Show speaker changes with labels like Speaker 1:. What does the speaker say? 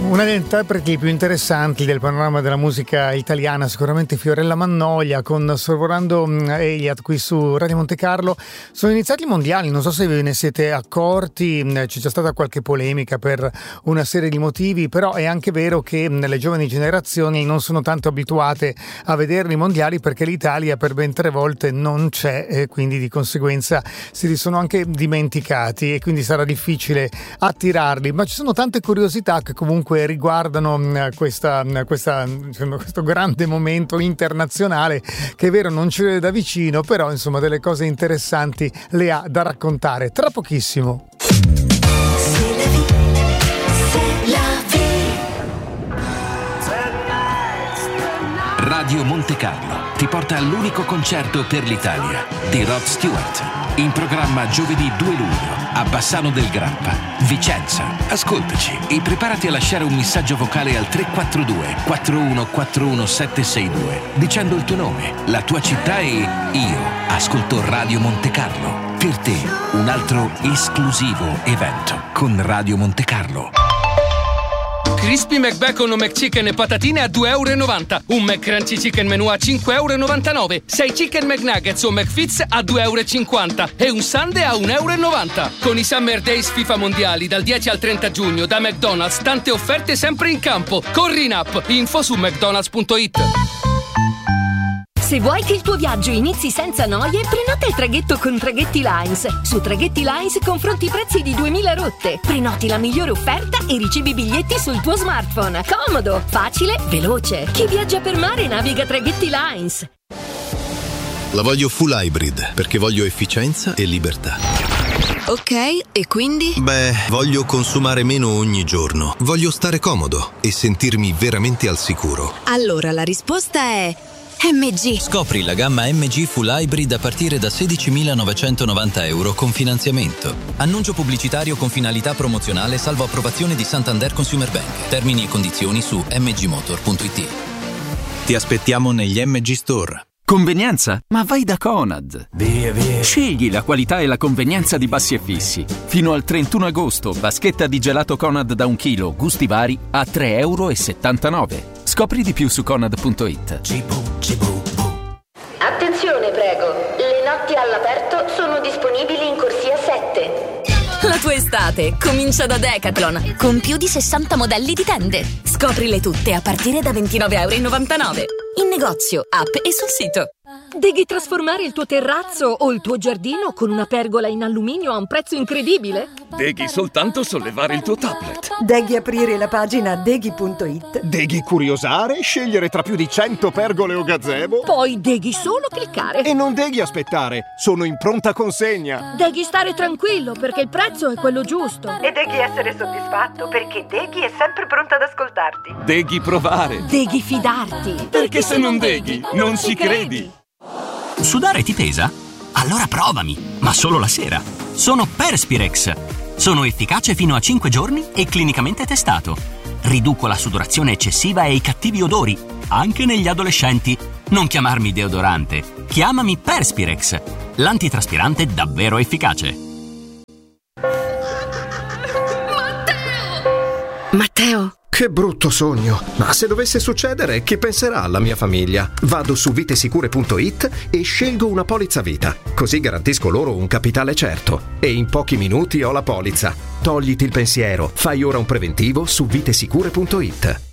Speaker 1: Una degli interpreti più interessanti del panorama della musica italiana, sicuramente Fiorella Mannoia, con Sorvolando Eliat qui su Radio Monte Carlo. Sono iniziati i mondiali, non so se ve ne siete accorti, c'è già stata qualche polemica per una serie di motivi, però è anche vero che le giovani generazioni non sono tanto abituate a vedere i mondiali perché l'Italia per ben 3 volte non c'è e quindi di conseguenza si sono anche dimenticati e quindi sarà difficile attirarli, ma ci sono tante curiosità che comunque riguardano questo grande momento internazionale che è vero non ci vede da vicino, però insomma delle cose interessanti le ha da raccontare tra pochissimo.
Speaker 2: Radio Monte Carlo ti porta all'unico concerto per l'Italia di Rod Stewart, in programma giovedì 2 luglio a Bassano del Grappa, Vicenza. Ascoltaci e preparati a lasciare un messaggio vocale al 342 4141 762 dicendo il tuo nome, la tua città e io ascolto Radio Monte Carlo. Per te un altro esclusivo evento con Radio Monte Carlo.
Speaker 3: Crispy McBacon o McChicken e patatine a €2,90. Un McCrunchy Chicken Menù a €5,99. 6 Chicken McNuggets o McFits a €2,50. E un sundae a €1,90. Con i Summer Days FIFA Mondiali dal 10 al 30 giugno da McDonald's, tante offerte sempre in campo. Corri in app, info su mcdonalds.it.
Speaker 4: Se vuoi che il tuo viaggio inizi senza noie, prenota il traghetto con Traghetti Lines. Su Traghetti Lines confronti i prezzi di 2000 rotte. Prenoti la migliore offerta e ricevi i biglietti sul tuo smartphone. Comodo, facile, veloce. Chi viaggia per mare naviga Traghetti Lines.
Speaker 5: La voglio full hybrid perché voglio efficienza e libertà.
Speaker 6: Ok, e quindi?
Speaker 5: Beh, voglio consumare meno ogni giorno. Voglio stare comodo e sentirmi veramente al sicuro.
Speaker 6: Allora la risposta è MG.
Speaker 7: Scopri la gamma MG Full Hybrid a partire da €16.990 con finanziamento. Annuncio pubblicitario con finalità promozionale salvo approvazione di Santander Consumer Bank. Termini e condizioni su mgmotor.it.
Speaker 8: Ti aspettiamo negli MG Store.
Speaker 9: Convenienza? Ma vai da Conad. Via. Scegli la qualità e la convenienza di Bassi e Fissi. Fino al 31 agosto, vaschetta di gelato Conad da 1 chilo, gusti vari, a €3,79. Scopri di più su Conad.it.
Speaker 10: Attenzione, prego. Le notti all'aperto sono disponibili in corsia 7.
Speaker 4: La tua estate comincia da Decathlon, con più di 60 modelli di tende. Scoprile tutte a partire da €29,99. In negozio, app e sul sito. Devi trasformare il tuo terrazzo o il tuo giardino con una pergola in alluminio a un prezzo incredibile?
Speaker 11: Devi soltanto sollevare il tuo tablet.
Speaker 12: Devi aprire la pagina deghi.it.
Speaker 11: Devi curiosare, scegliere tra più di 100 pergole o gazebo.
Speaker 4: Poi devi solo cliccare.
Speaker 11: E non devi aspettare, sono in pronta consegna.
Speaker 4: Devi stare tranquillo perché il prezzo è quello giusto.
Speaker 12: E devi essere soddisfatto perché Deghi è sempre pronta ad ascoltarti.
Speaker 11: Devi provare.
Speaker 4: Devi fidarti.
Speaker 11: Perché se non deghi, non ci credi.
Speaker 13: Sudare ti pesa? Allora provami, ma solo la sera. Sono Perspirex. Sono efficace fino a 5 giorni e clinicamente testato. Riduco la sudorazione eccessiva e i cattivi odori, anche negli adolescenti. Non chiamarmi deodorante, chiamami Perspirex, l'antitraspirante davvero efficace.
Speaker 6: Matteo!
Speaker 14: Che brutto sogno! Ma se dovesse succedere, chi penserà alla mia famiglia? Vado su vitesicure.it e scelgo una polizza vita. Così garantisco loro un capitale certo. E in pochi minuti ho la polizza. Togliti il pensiero. Fai ora un preventivo su vitesicure.it.